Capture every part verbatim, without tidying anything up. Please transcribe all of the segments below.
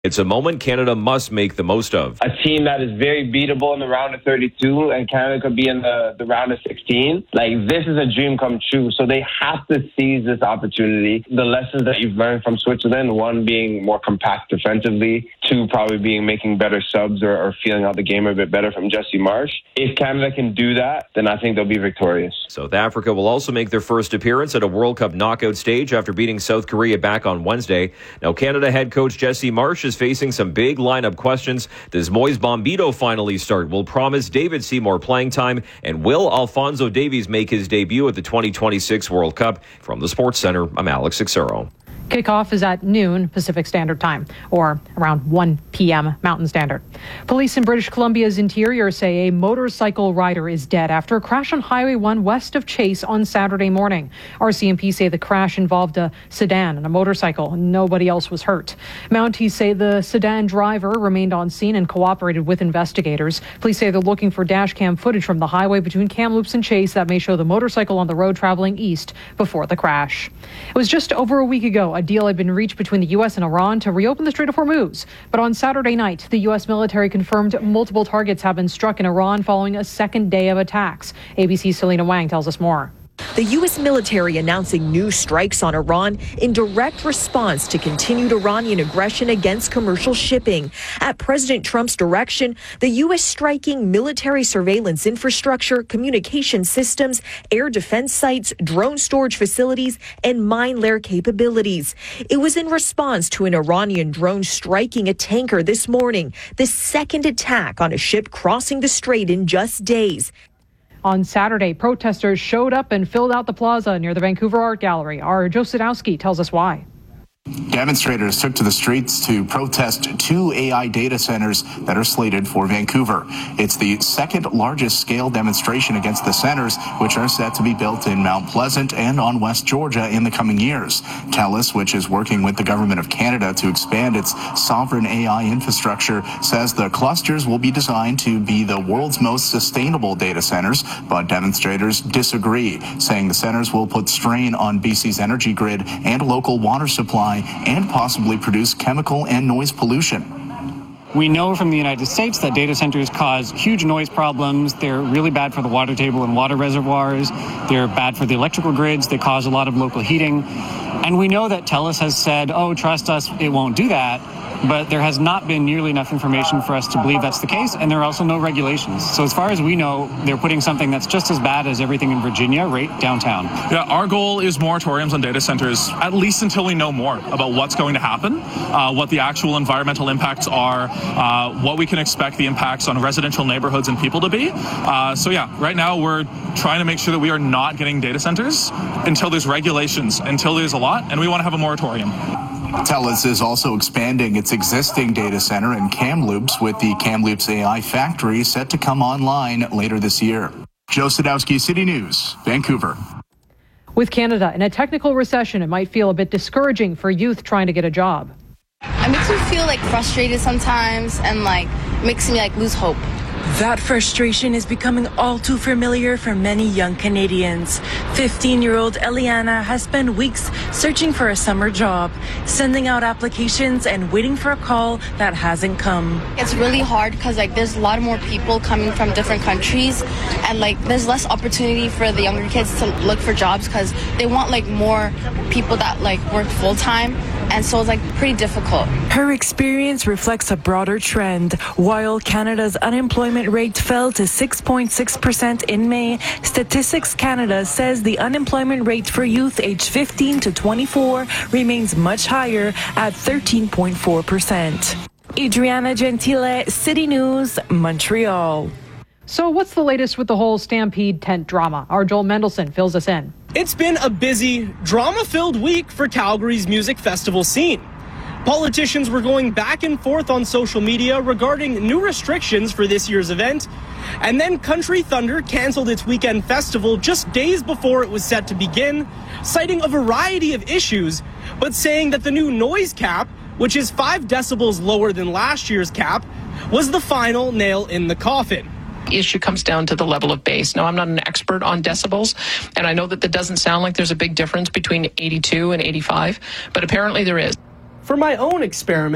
It's a moment Canada must make the most of. A team that is very beatable in the round of thirty-two, and Canada could be in the, the round of sixteen. Like, this is a dream come true. So they have to seize this opportunity. The lessons that you've learned from Switzerland, one being more compact defensively, two probably being making better subs or, or feeling out the game a bit better from Jesse Marsch. If Canada can do that, then I think they'll be victorious. South Africa will also make their first appearance at a World Cup knockout stage after beating South Korea back on Wednesday. Now, Canada head coach Jesse Marsch is facing some big lineup questions. Does Moise Bombito finally start? Will Promise David see more playing time? And will Alphonso Davies make his debut at the twenty twenty-six World Cup? From the Sports Center, I'm Alex Xero. Kickoff is at noon Pacific Standard Time, or around one p.m. Mountain Standard. Police in British Columbia's interior say a motorcycle rider is dead after a crash on Highway one west of Chase on Saturday morning. R C M P say the crash involved a sedan and a motorcycle. Nobody else was hurt. Mounties say the sedan driver remained on scene and cooperated with investigators. Police say they're looking for dash cam footage from the highway between Kamloops and Chase that may show the motorcycle on the road traveling east before the crash. It was just over a week ago a deal had been reached between the U S and Iran to reopen the Strait of Hormuz. But on Saturday night, the U S military confirmed multiple targets have been struck in Iran following a second day of attacks. A B C's Selena Wang tells us more. The U S military announcing new strikes on Iran in direct response to continued Iranian aggression against commercial shipping. At President Trump's direction, the U S striking military surveillance infrastructure, communication systems, air defense sites, drone storage facilities, and mine lair capabilities. It was in response to an Iranian drone striking a tanker this morning, the second attack on a ship crossing the strait in just days. On Saturday, protesters showed up and filled out the plaza near the Vancouver Art Gallery. Our Joe Sadowski tells us why. Demonstrators took to the streets to protest two A I data centers that are slated for Vancouver. It's the second largest scale demonstration against the centers, which are set to be built in Mount Pleasant and on West Georgia in the coming years. TELUS, which is working with the Government of Canada to expand its sovereign A I infrastructure, says the clusters will be designed to be the world's most sustainable data centers, but demonstrators disagree, saying the centers will put strain on B C's energy grid and local water supply and possibly produce chemical and noise pollution. We know from the United States that data centers cause huge noise problems. They're really bad for the water table and water reservoirs. They're bad for the electrical grids. They cause a lot of local heating. And we know that TELUS has said, oh, trust us, it won't do that. But there has not been nearly enough information for us to believe that's the case, and there are also no regulations. So as far as we know, they're putting something that's just as bad as everything in Virginia right downtown. Yeah, our goal is moratoriums on data centers, at least until we know more about what's going to happen, uh, what the actual environmental impacts are, uh, what we can expect the impacts on residential neighborhoods and people to be. Uh, so yeah, right now we're trying to make sure that we are not getting data centers until there's regulations, until there's a lot, and we want to have a moratorium. TELUS is also expanding its existing data center in Kamloops, with the Kamloops A I factory set to come online later this year. Joe Sadowski, City News, Vancouver. With Canada in a technical recession, it might feel a bit discouraging for youth trying to get a job. It makes me feel like frustrated sometimes and like makes me like lose hope. That frustration is becoming all too familiar for many young Canadians. fifteen-year-old Eliana has spent weeks searching for a summer job, sending out applications and waiting for a call that hasn't come. It's really hard because like there's a lot more people coming from different countries, and like there's less opportunity for the younger kids to look for jobs because they want like more people that like work full time. And so it's like pretty difficult. Her experience reflects a broader trend. While Canada's unemployment rate fell to six point six percent in May, Statistics Canada says the unemployment rate for youth aged fifteen to twenty-four remains much higher at thirteen point four percent. Adriana Gentile, City News, Montreal. So what's the latest with the whole Stampede tent drama? Our Joel Mendelson fills us in. It's been a busy, drama-filled week for Calgary's music festival scene. Politicians were going back and forth on social media regarding new restrictions for this year's event. And then Country Thunder canceled its weekend festival just days before it was set to begin, citing a variety of issues, but saying that the new noise cap, which is five decibels lower than last year's cap, was the final nail in the coffin. Issue comes down to the level of bass. Now, I'm not an expert on decibels, and I know that that doesn't sound like there's a big difference between eighty-two and eighty-five, but apparently there is. For my own experiment,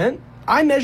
I measure